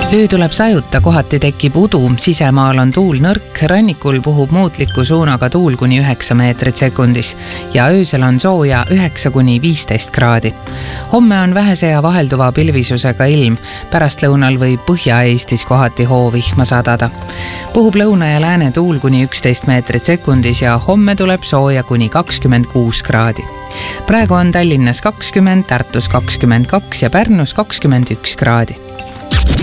Öö tuleb sajuta, kohati tekib udu, sisemaal on tuul nõrk, rannikul puhub muutliku suunaga tuul kuni 9 meetrit sekundis ja öösel on sooja 9–15 kraadi. Homme on vähese ja vahelduva pilvisusega ilm, pärastlõunal võib Põhja-Eestis kohati hoovihma sadada. Puhub lõuna ja lääne tuul kuni 11 meetrit sekundis ja homme tuleb sooja kuni 26 kraadi. Praegu on Tallinnas 20, Tartus 22 ja Pärnus 21 kraadi.